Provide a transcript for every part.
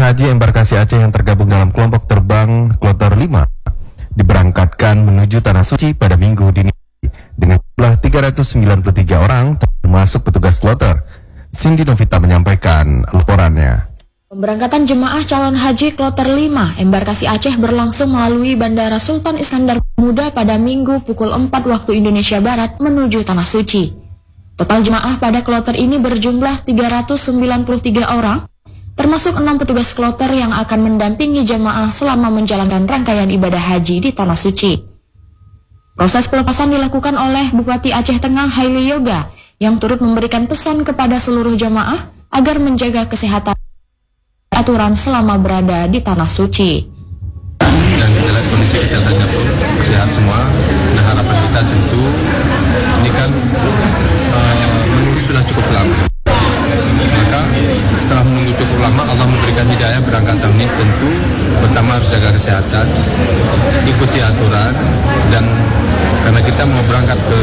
haji embarkasi Aceh yang tergabung dalam kelompok terbang Kloter 5 diberangkatkan menuju Tanah Suci pada Minggu dini dengan jumlah 393 orang termasuk petugas kloter. Cindy Novita menyampaikan laporannya. Pemberangkatan jemaah calon haji Kloter 5 embarkasi Aceh berlangsung melalui Bandara Sultan Iskandar Muda pada Minggu pukul 4 waktu Indonesia Barat menuju Tanah Suci. Total jemaah pada kloter ini berjumlah 393 orang, termasuk 6 petugas kloter yang akan mendampingi jemaah selama menjalankan rangkaian ibadah haji di Tanah Suci. Proses pelepasan dilakukan oleh Bupati Aceh Tengah Haili Yoga yang turut memberikan pesan kepada seluruh jemaah agar menjaga kesehatan aturan selama berada di Tanah Suci. Dan kita lihat kondisi kesehatannya pun sehat semua. Nah, harapan kita tentu ini kan menunggu sudah cukup lama. Maka setelah menunggu cukup lama, Allah memberikan hidayah berangkat tahun ini. Tentu pertama harus jaga kesehatan, ikuti aturan, dan karena kita mau berangkat ke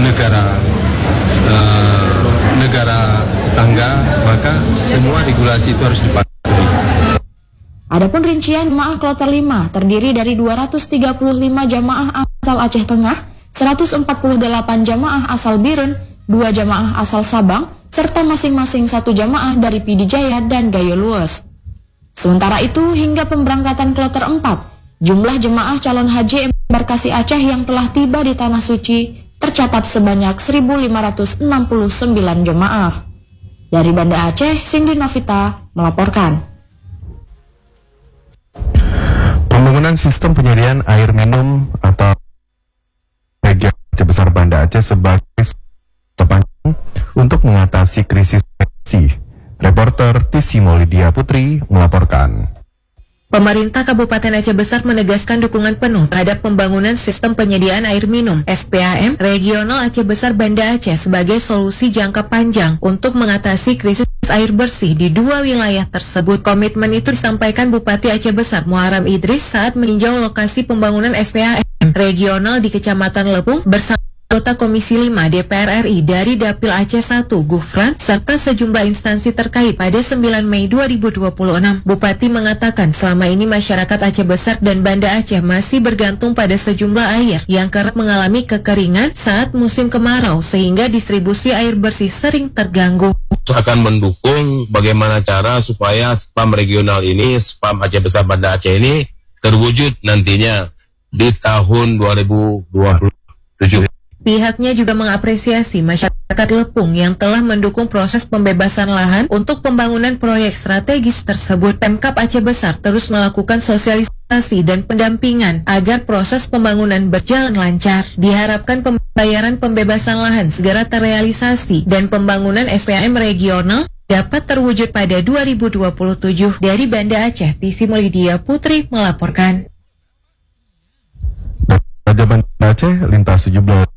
negara tetangga, maka semua regulasi itu harus dipatuhi. Adapun rincian jemaah Kloter 5 terdiri dari 235 jamaah asal Aceh Tengah, 148 jamaah asal Birun, 2 jamaah asal Sabang, serta masing-masing 1 jamaah dari Pidi Jaya dan Gayo Lues. Sementara itu, hingga pemberangkatan Kloter 4, jumlah jemaah calon haji embarkasi Aceh yang telah tiba di Tanah Suci tercatat sebanyak 1.569 jemaah. Dari Banda Aceh, Cindy Novita melaporkan. Pembangunan sistem penyediaan air minum atau Region Aceh Besar Banda Aceh sebagai sepanjang untuk mengatasi krisis air. Reporter Tissimo Lydia Putri melaporkan. Pemerintah Kabupaten Aceh Besar menegaskan dukungan penuh terhadap pembangunan sistem penyediaan air minum SPAM Regional Aceh Besar Banda Aceh sebagai solusi jangka panjang untuk mengatasi krisis air bersih di 2 wilayah tersebut. Komitmen itu disampaikan Bupati Aceh Besar Muharram Idris saat meninjau lokasi pembangunan SPAM Regional di Kecamatan Lepung bersama anggota Komisi 5 DPR RI dari Dapil Aceh 1 Gufran serta sejumlah instansi terkait pada 9 Mei 2026. Bupati mengatakan selama ini masyarakat Aceh Besar dan Banda Aceh masih bergantung pada sejumlah air yang kerap mengalami kekeringan saat musim kemarau sehingga distribusi air bersih sering terganggu. Akan mendukung bagaimana cara supaya SPAM regional ini, SPAM Aceh Besar Banda Aceh ini terwujud nantinya di tahun 2027. Pihaknya juga mengapresiasi masyarakat Lepung yang telah mendukung proses pembebasan lahan untuk pembangunan proyek strategis tersebut. Pemkab Aceh Besar terus melakukan sosialisasi dan pendampingan agar proses pembangunan berjalan lancar. Diharapkan pembayaran pembebasan lahan segera terrealisasi dan pembangunan SPAM regional dapat terwujud pada 2027. Dari Banda Aceh, Tissimo Lydia Putri melaporkan. Raja Banda Aceh lintas 17